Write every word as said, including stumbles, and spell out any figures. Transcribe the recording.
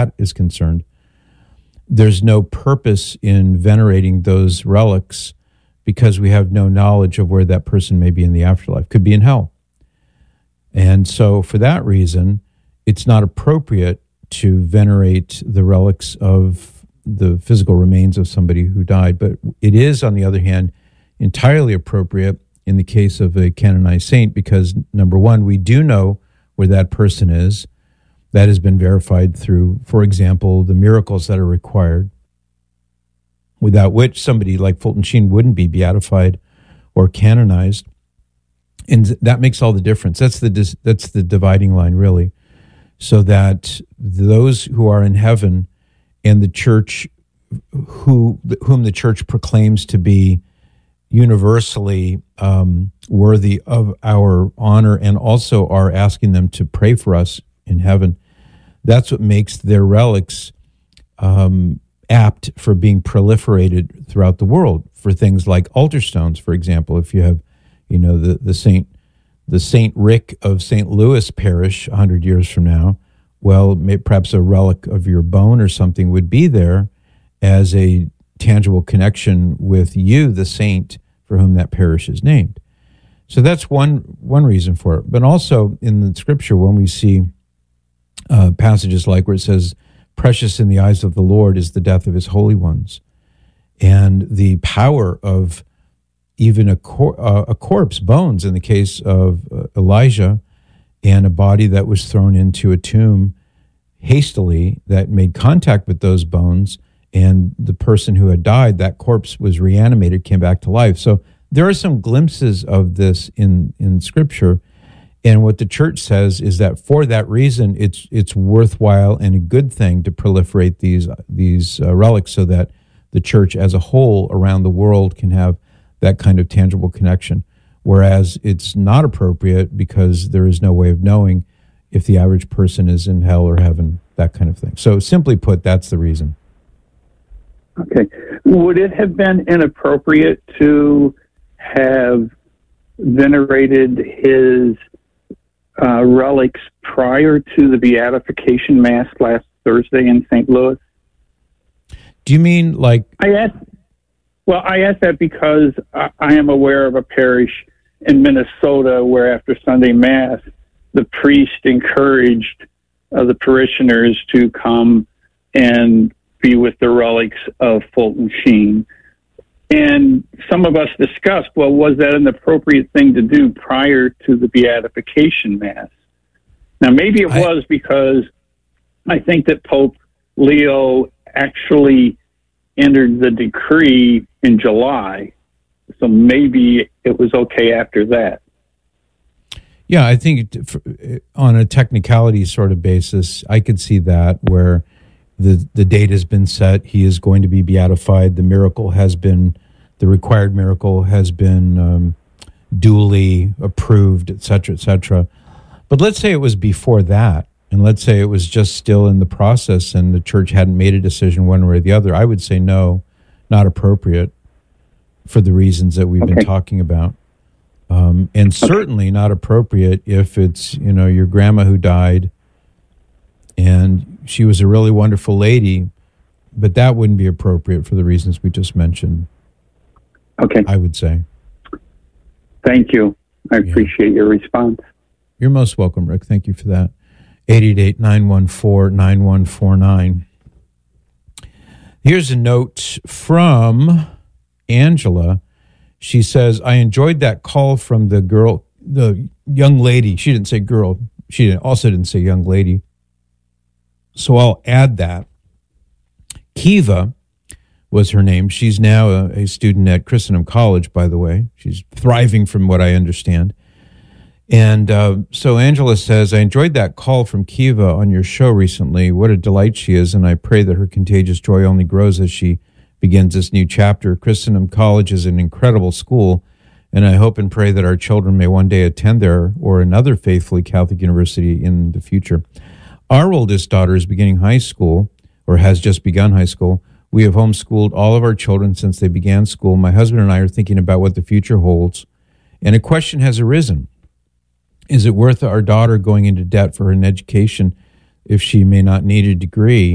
that is concerned, there's no purpose in venerating those relics because we have no knowledge of where that person may be in the afterlife. Could be in hell. And so for that reason, it's not appropriate to venerate the relics of the physical remains of somebody who died. But it is, on the other hand, entirely appropriate in the case of a canonized saint because, number one, we do know where that person is. That has been verified through, for example, the miracles that are required, without which somebody like Fulton Sheen wouldn't be beatified or canonized. And that makes all the difference. That's the that's the dividing line, really, so that those who are in heaven and the church, who whom the church proclaims to be universally um, worthy of our honor and also are asking them to pray for us in heaven, that's what makes their relics um, apt for being proliferated throughout the world for things like altar stones, for example. If you have, you know, the, the Saint the Saint Rick of Saint Louis Parish one hundred years from now, well, may, perhaps a relic of your bone or something would be there as a tangible connection with you, the saint for whom that parish is named. So that's one one reason for it. But also in the scripture, when we see uh, passages like where it says, precious in the eyes of the Lord is the death of his holy ones, and the power of even a, cor- uh, a corpse, bones in the case of uh, Elijah, and a body that was thrown into a tomb hastily that made contact with those bones, and the person who had died, that corpse was reanimated, came back to life. So there are some glimpses of this in, in Scripture, and what the church says is that for that reason, it's it's worthwhile and a good thing to proliferate these these uh, relics so that the church as a whole around the world can have that kind of tangible connection, whereas it's not appropriate because there is no way of knowing if the average person is in hell or heaven, that kind of thing. So simply put, that's the reason. Okay. Would it have been inappropriate to have venerated his uh, relics prior to the beatification mass last Thursday in Saint Louis? Do you mean like... I asked, well, I asked that because I, I am aware of a parish in Minnesota where after Sunday Mass, the priest encouraged uh, the parishioners to come and be with the relics of Fulton Sheen. And some of us discussed, well, was that an appropriate thing to do prior to the beatification mass? Now, maybe it I, was because I think that Pope Leo actually entered the decree in July, so maybe it was okay after that. Yeah, I think on a technicality sort of basis, I could see that where the the date has been set, he is going to be beatified, the miracle has been, the required miracle has been um, duly approved, et cetera, et cetera. But let's say it was before that, and let's say it was just still in the process and the church hadn't made a decision one way or the other. I would say no, not appropriate for the reasons that we've okay. been talking about. Um, and okay. certainly not appropriate if it's, you know, your grandma who died and she was a really wonderful lady, but that wouldn't be appropriate for the reasons we just mentioned. Okay. I would say. Thank you. I yeah. appreciate your response. You're most welcome, Rick. Thank you for that. eight eight eight, nine one four, nine one four nine. Here's a note from Angela. She says, I enjoyed that call from the girl, the young lady. She didn't say girl. She didn't, also didn't say young lady. So I'll add that. Kiva was her name. She's now a, a student at Christendom College, by the way. She's thriving from what I understand. And uh, so Angela says, I enjoyed that call from Kiva on your show recently. What a delight she is, and I pray that her contagious joy only grows as she begins this new chapter. Christendom College is an incredible school, and I hope and pray that our children may one day attend there or another faithfully Catholic university in the future. Our oldest daughter is beginning high school, or has just begun high school. We have homeschooled all of our children since they began school. My husband and I are thinking about what the future holds, and a question has arisen. Is it worth our daughter going into debt for an education if she may not need a degree?